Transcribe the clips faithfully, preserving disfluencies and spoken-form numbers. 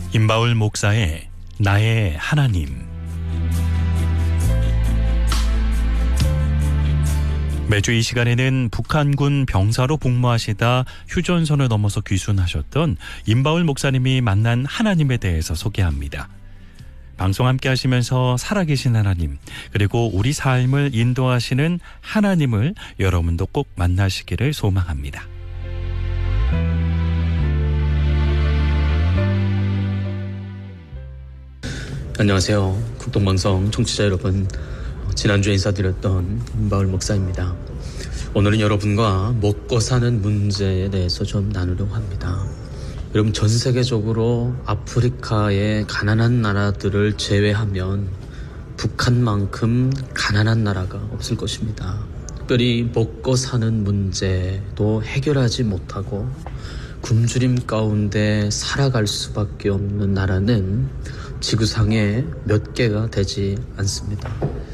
임바울 목사의 나의 하나님. 매주 이 시간에는 북한군 병사로 복무하시다 휴전선을 넘어서 귀순하셨던 임바울 목사님이 만난 하나님에 대해서 소개합니다. 방송 함께 하시면서 살아계신 하나님, 그리고 우리 삶을 인도하시는 하나님을 여러분도 꼭 만나시기를 소망합니다. 안녕하세요. 국동방송 청취자 여러분, 지난주에 인사드렸던 임바울 목사입니다. 오늘은 여러분과 먹고 사는 문제에 대해서 좀 나누려고 합니다. 여러분, 전 세계적으로 아프리카의 가난한 나라들을 제외하면 북한만큼 가난한 나라가 없을 것입니다. 특별히 먹고 사는 문제도 해결하지 못하고 굶주림 가운데 살아갈 수밖에 없는 나라는 지구상에 몇 개가 되지 않습니다.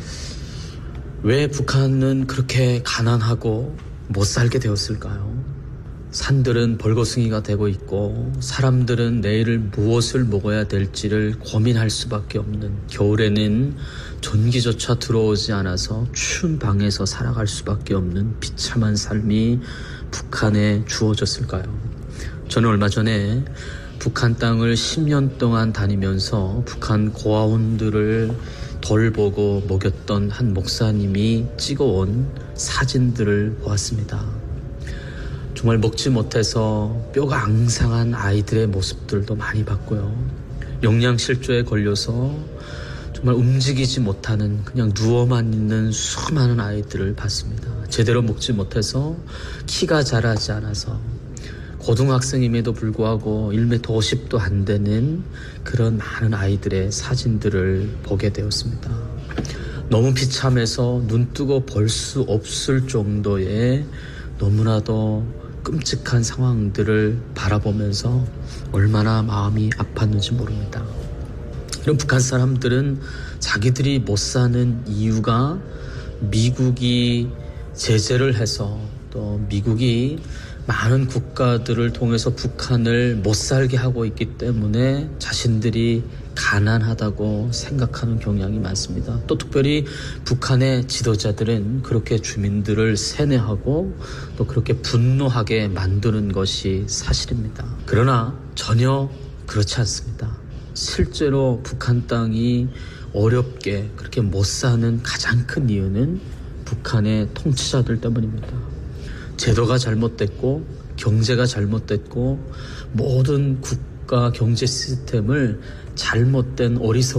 왜 북한은 그렇게 가난하고 못 살게 되었을까요? 산들은 벌거숭이가 되고 있고 사람들은 내일을 무엇을 먹어야 될지를 고민할 수밖에 없는, 겨울에는 전기조차 들어오지 않아서 추운 방에서 살아갈 수밖에 없는 비참한 삶이 북한에 주어졌을까요? 저는 얼마 전에 북한 땅을 십 년 동안 다니면서 북한 고아원들을 돌보고 먹였던 한 목사님이 찍어온 사진들을 보았습니다. 정말 먹지 못해서 뼈가 앙상한 아이들의 모습들도 많이 봤고요. 영양실조에 걸려서 정말 움직이지 못하는, 그냥 누워만 있는 수많은 아이들을 봤습니다. 제대로 먹지 못해서 키가 자라지 않아서 고등학생임에도 불구하고 일 미터 오십도 안 되는 그런 많은 아이들의 사진들을 보게 되었습니다. 너무 비참해서 눈뜨고 볼 수 없을 정도의 너무나도 끔찍한 상황들을 바라보면서 얼마나 마음이 아팠는지 모릅니다. 이런 북한 사람들은 자기들이 못 사는 이유가 미국이 제재를 해서, 또 미국이 많은 국가들을 통해서 북한을 못 살게 하고 있기 때문에 자신들이 가난하다고 생각하는 경향이 많습니다. 또 특별히 북한의 지도자들은 그렇게 주민들을 세뇌하고 또 그렇게 분노하게 만드는 것이 사실입니다. 그러나 전혀 그렇지 않습니다. 실제로 북한 땅이 어렵게 그렇게 못 사는 가장 큰 이유는 북한의 통치자들 때문입니다. 제도가 잘못됐고 경제가 잘못됐고 모든 국가 경제 시스템을 잘못된 어리석은